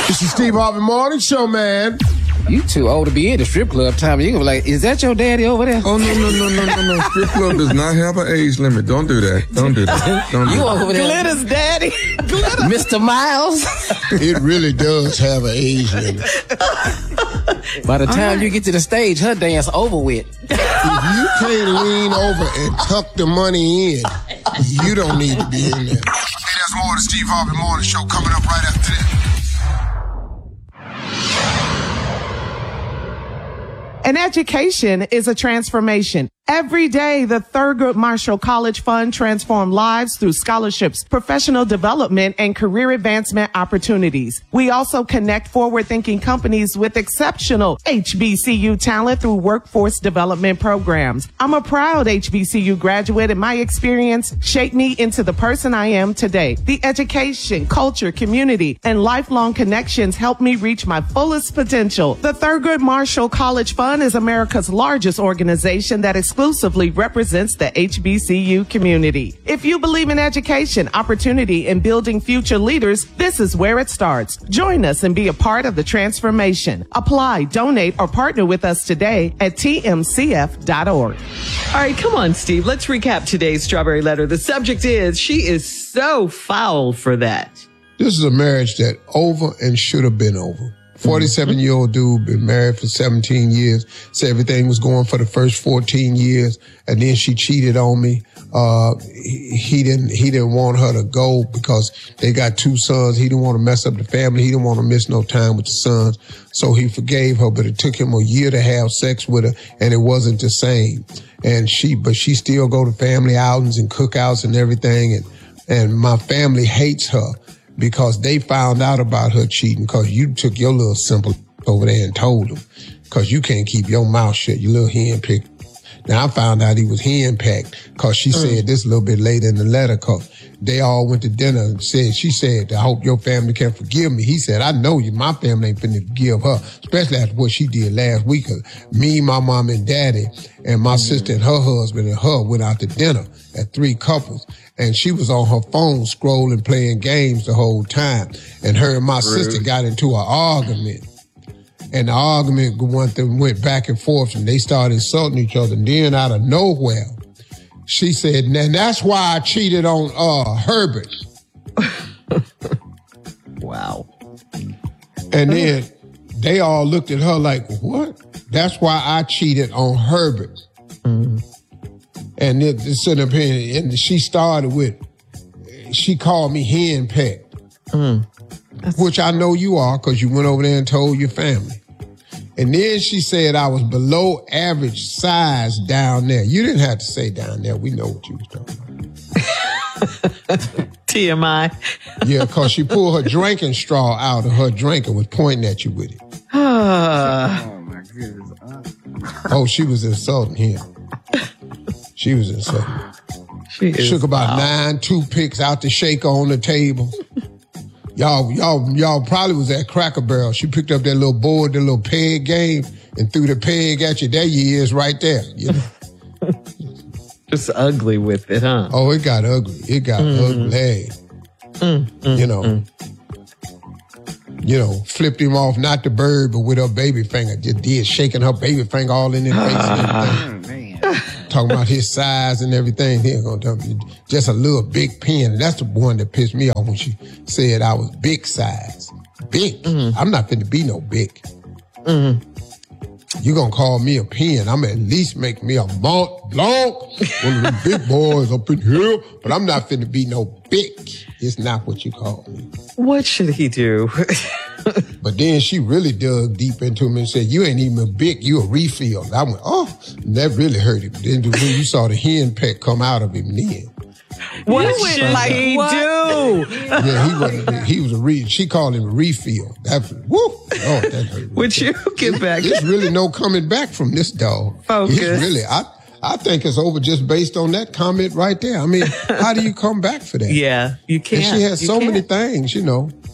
This is Steve Harvey Morning Show, man. You too old to be in the strip club, Tommy. You gonna be like, is that your daddy over there? Oh, no. Strip club does not have an age limit. Don't do that. Don't do that. You over there. Glitter's daddy. Glitter. Mr. Miles. It really does have an age limit. By the time you get to the stage, her dance over with. If you can't lean over and tuck the money in, you don't need to be in there. Hey, there's more of the Steve Harvey Morning Show coming up right after this. An education is a transformation. Every day, the Thurgood Marshall College Fund transforms lives through scholarships, professional development, and career advancement opportunities. We also connect forward-thinking companies with exceptional HBCU talent through workforce development programs. I'm a proud HBCU graduate, and my experience shaped me into the person I am today. The education, culture, community, and lifelong connections helped me reach my fullest potential. The Thurgood Marshall College Fund is America's largest organization that exclusively represents the HBCU community. If you believe in education, opportunity, and building future leaders, this is where it starts. Join us and be a part of the transformation. Apply, donate, or partner with us today at tmcf.org. All right, come on, Steve. Let's recap today's Strawberry Letter. The subject is, she is so foul for that. This is a marriage that over and should have been over. 47-year-old dude, been married for 17 years, said everything was going for the first 14 years, and then she cheated on me. He didn't want her to go because they got two sons. He didn't want to mess up the family. He didn't want to miss no time with the sons. So he forgave her, but it took him a year to have sex with her, and it wasn't the same. But she still go to family outings and cookouts and everything, and my family hates her because they found out about her cheating because you took your little simple over there and told them because you can't keep your mouth shut, you little henpecked. Now, I found out he was henpecked because she said this a little bit later in the letter because they all went to dinner and she said, I hope your family can forgive me. He said, I know you, my family ain't finna forgive her, especially after what she did last week. Me, my mom and daddy, and my sister and her husband and her went out to dinner at 3 couples. And she was on her phone scrolling, playing games the whole time. And her and my sister got into an argument. And the argument went back and forth, and they started insulting each other. And then out of nowhere, she said, and that's why I cheated on Herbert. Wow. And then they all looked at her like, what? That's why I cheated on Herbert. Mm-hmm. And sitting up here, and she started with, she called me henpecked, which I know you are because you went over there and told your family. And then she said I was below average size down there. You didn't have to say down there. We know what you was talking about. TMI. Yeah, because she pulled her drinking straw out of her drink and was pointing at you with it. Oh, my goodness. Oh, she was insulting him. She was insulting. She shook about 9 toothpicks out the shaker on the table. Y'all probably was at Cracker Barrel. She picked up that little board, the little peg game, and threw the peg at you. There you is right there. You know? Just ugly with it, huh? Oh, it got ugly. It got ugly. You know, flipped him off, not the bird, but with her baby finger. Just did, shaking her baby finger all in his face and everything. Talking about his size and everything. Just a little big pen. And that's the one that pissed me off when she said I was big size. Big. I'm not finna be no big. You gonna call me a pen. I'm at least make me a Mont Blanc. One of the big boys up in here. But I'm not finna be no big. It's not what you call me. What should he do? But then she really dug deep into him and said, you ain't even a big, you a refill. I went, oh, that really hurt him. Then when you saw the henpeck come out of him then. What should he do? Yeah, he was a she called him a refill. That was, woo, oh, that hurt. Would you get back? There's really no coming back from this dog. Focus. It's really, I think it's over just based on that comment right there. I mean, how do you come back for that? Yeah, you can't. And she has so many things, you know.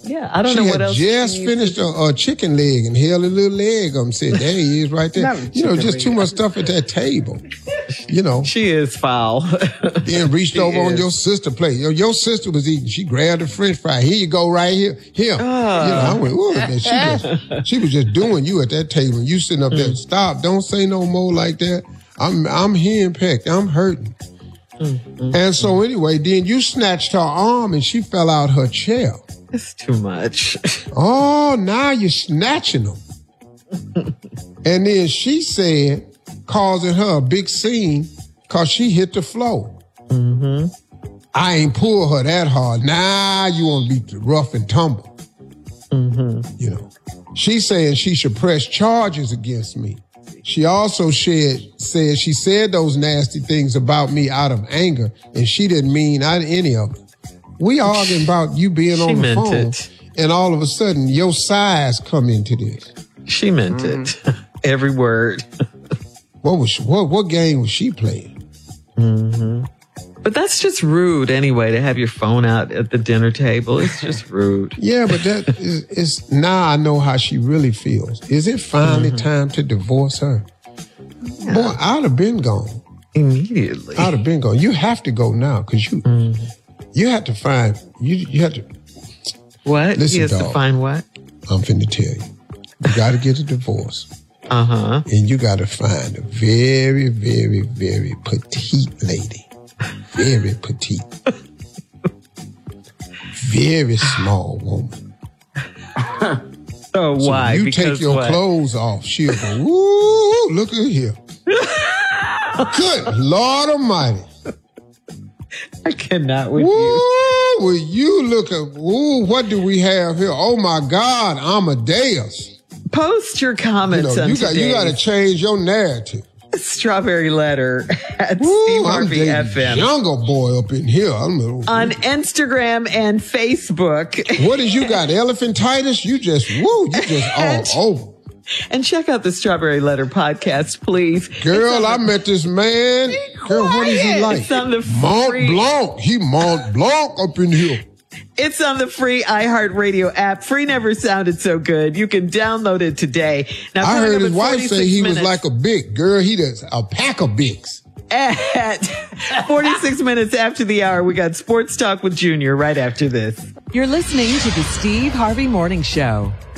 Yeah, I don't know what else. She had just finished a chicken leg and held a little leg up and said, there he is right there. Just too much stuff at that table. She is foul. Then reached over on your sister's plate. Your sister was eating. She grabbed a French fry. Here you go, right here. Here. I went, ooh, she was just doing you at that table. And you sitting up there. Stop. Don't say no more like that. I'm henpecked. I'm hurting. And so anyway, then you snatched her arm and she fell out her chair. It's too much. Oh, now you're snatching them. And then she said, causing her a big scene because she hit the floor. Mm-hmm. I ain't pull her that hard. Now you want to be rough and tumble. Mm-hmm. She's saying she should press charges against me. She also said she said those nasty things about me out of anger, and she didn't mean any of it. We arguing about you being on the phone, and all of a sudden your size come into this. She meant it. Every word. What game was she playing? Mm-hmm. But that's just rude anyway, to have your phone out at the dinner table. It's just rude. Yeah, but that is now I know how she really feels. Is it finally time to divorce her? Yeah. Boy, I'd have been gone. Immediately. I'd have been gone. You have to go now because you have to find, you have to. What? Listen, he has to find what? I'm finna tell you. You got to get a divorce. Uh-huh. And you got to find a very, very, very petite lady. Very petite. Very small woman. So why? You because take your clothes off, she'll go, woo, look at here. Good Lord Almighty. I cannot with woo, you. Will you look at, woo, what do we have here? Oh my God, Amadeus. Post your comments on you got to change your narrative. Strawberry Letter at Steve Harvey FM. Younger boy up in here. On Instagram and Facebook. What is you got? Elephantitis? You just all over. And check out the Strawberry Letter podcast, please. Girl, I met this man. Girl, what is he like? It's on the Mont Blanc. He Mont Blanc up in here. It's on the free iHeartRadio app. Free never sounded so good. You can download it today. Now, I heard his wife say he was like a Bic. Girl, he does a pack of Bics. At 46 minutes after the hour, we got Sports Talk with Junior right after this. You're listening to the Steve Harvey Morning Show.